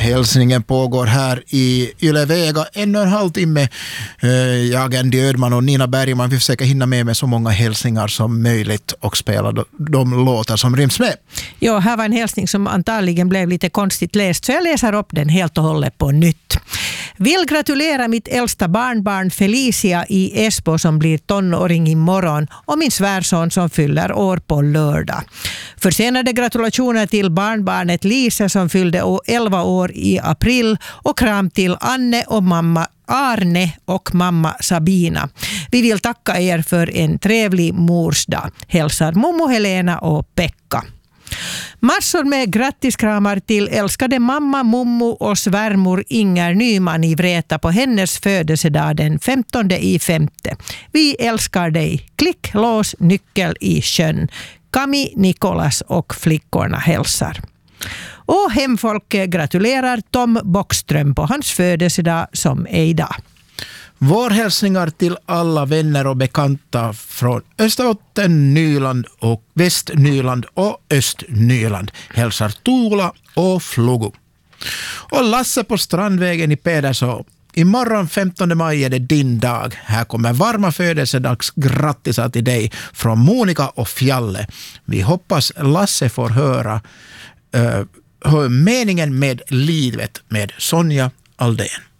Hälsningen pågår här i Yle-Vega 1,5 timme. Jag, Andy Ödman och Nina Bergman, vi försöker hinna med så många hälsningar som möjligt och spela de låtar som ryms med. Ja, här var en hälsning som antagligen blev lite konstigt läst, så jag läser upp den helt och hållet på nytt. Vill gratulera mitt äldsta barnbarn Felicia i Esbo som blir tonåring imorgon och min svärson som fyller år på lördag. Försenade gratulationer till barnbarnet Lisa som fyllde 11 år i april och kram till Anne och mamma Arne och mamma Sabina. Vi vill tacka er för en trevlig morsdag. Hälsar Momo Helena och Pekka. Massor med grattiskramar till älskade mamma Mommo och svärmor Inger Nyman i Vreta på hennes födelsedag den 15/5. Vi älskar dig. Klick, lås, nyckel i sjön. Kami, Nikolas och flickorna hälsar. Och hemfolket gratulerar Tom Bockström på hans födelsedag som är idag. Vår hälsningar till alla vänner och bekanta från Österbotten, Nyland och Västnyland och Östnyland. Hälsar Tula och Flogo. Och Lasse på Strandvägen i Pederså. Imorgon 15 maj är det din dag. Här kommer varma födelsedags grattisar till dig från Monica och Fjalle. Vi hoppas Lasse får höra meningen med livet med Sonja Aldén.